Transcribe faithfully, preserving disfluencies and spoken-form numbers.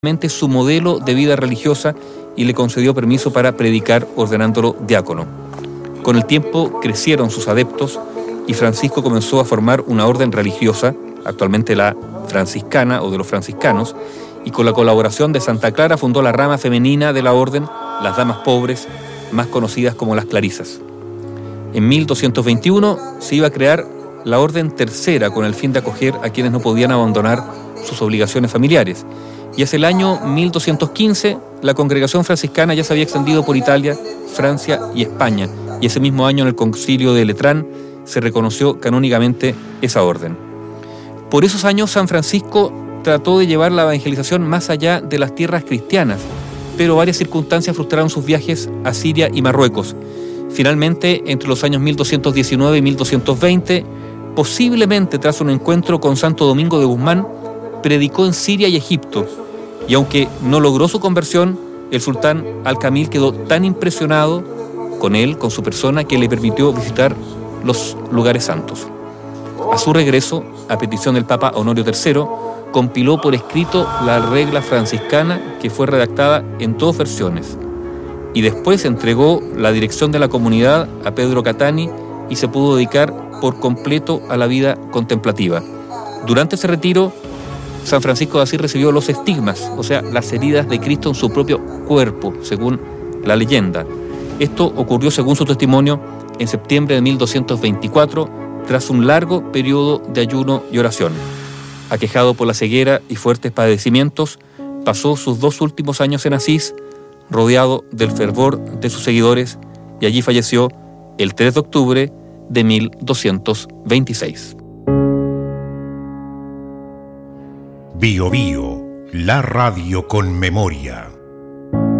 su modelo de vida religiosa y le concedió permiso para predicar ordenándolo diácono. Con el tiempo crecieron sus adeptos y Francisco comenzó a formar una orden religiosa, actualmente la franciscana o de los franciscanos, y con la colaboración de Santa Clara fundó la rama femenina de la orden, las damas pobres, más conocidas como las clarisas. En mil doscientos veintiuno se iba a crear la orden tercera con el fin de acoger a quienes no podían abandonar sus obligaciones familiares. Y hacia el año mil doscientos quince, la congregación franciscana ya se había extendido por Italia, Francia y España, y ese mismo año en el concilio de Letrán se reconoció canónicamente esa orden. Por esos años San Francisco trató de llevar la evangelización más allá de las tierras cristianas, pero varias circunstancias frustraron sus viajes a Siria y Marruecos. Finalmente, entre los años mil doscientos diecinueve y mil doscientos veinte, posiblemente tras un encuentro con Santo Domingo de Guzmán, predicó en Siria y Egipto, y aunque no logró su conversión, el sultán Al-Kamil quedó tan impresionado con él, con su persona, que le permitió visitar los lugares santos. A su regreso, a petición del Papa Honorio tercero, compiló por escrito la regla franciscana que fue redactada en dos versiones, y después entregó la dirección de la comunidad a Pedro Catani y se pudo dedicar por completo a la vida contemplativa. Durante ese retiro, San Francisco de Asís recibió los estigmas, o sea, las heridas de Cristo en su propio cuerpo, según la leyenda. Esto ocurrió, según su testimonio, en septiembre de mil doscientos veinticuatro, tras un largo periodo de ayuno y oración. Aquejado por la ceguera y fuertes padecimientos, pasó sus dos últimos años en Asís, rodeado del fervor de sus seguidores, y allí falleció el tres de octubre de mil doscientos veintiséis. Bio Bio, la radio con memoria.